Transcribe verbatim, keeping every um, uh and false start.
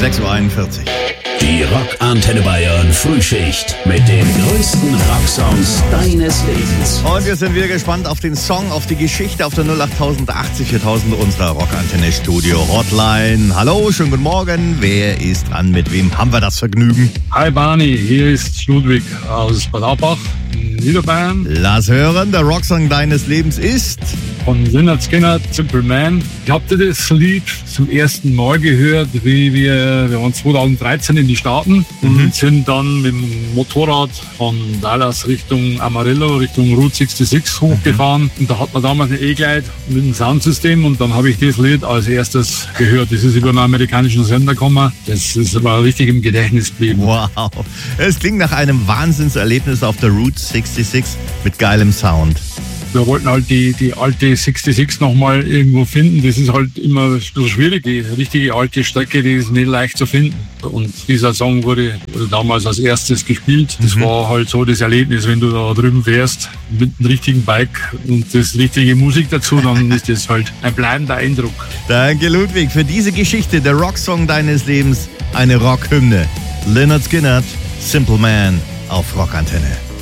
sechs Uhr einundvierzig. Die Rockantenne Bayern Frühschicht mit den größten Rocksongs deines Lebens. Und wir sind wieder gespannt auf den Song, auf die Geschichte auf der null acht achtzig viertausend unserer Rockantenne Studio Hotline. Hallo, schönen guten Morgen. Wer ist dran? Mit wem haben wir das Vergnügen? Hi Barney, hier ist Ludwig aus Bad Aubach, Niederbayern. Lass hören, der Rocksong deines Lebens ist... Von Lynyrd Skynyrd, Simple Man. Ich habe das Lied zum ersten Mal gehört, wie wir, wir waren zweitausenddreizehn in die Staaten mhm. und sind dann mit dem Motorrad von Dallas Richtung Amarillo, Richtung Route sechsundsechzig hochgefahren. Mhm. Und da hat man damals ein E-Glide mit einem Soundsystem und dann habe ich das Lied als erstes gehört. Das ist über einen amerikanischen Sender gekommen. Das ist aber richtig im Gedächtnis geblieben. Wow. Es klingt nach einem Wahnsinnserlebnis auf der Route sechsundsechzig mit geilem Sound. Wir wollten halt die, die alte sechsundsechzig nochmal irgendwo finden. Das ist halt immer so schwierig. Die richtige alte Strecke, die ist nicht leicht zu finden. Und dieser Song wurde, wurde damals als erstes gespielt. Das mhm. war halt so das Erlebnis, wenn du da drüben fährst mit dem richtigen Bike und das richtige Musik dazu, dann ist das halt ein bleibender Eindruck. Danke Ludwig für diese Geschichte, der Rocksong deines Lebens, eine Rockhymne. Lynyrd Skynyrd, Simple Man auf Rockantenne.